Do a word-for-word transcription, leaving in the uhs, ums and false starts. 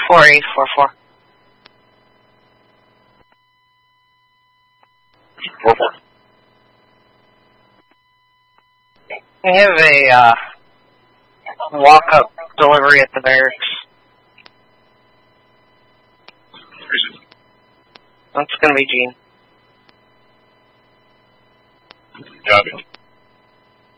four eight four four. Four four. We have a uh, walk-up delivery at the barracks. That's gonna be Gene. Copy.